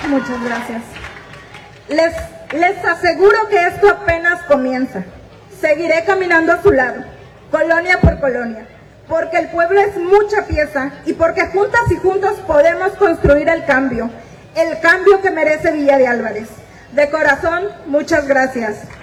Muchas gracias. Les aseguro que esto apenas comienza. Seguiré caminando a su lado, colonia por colonia, porque el pueblo es mucha pieza y porque juntas y juntos podemos construir el cambio que merece Villa de Álvarez. De corazón, muchas gracias.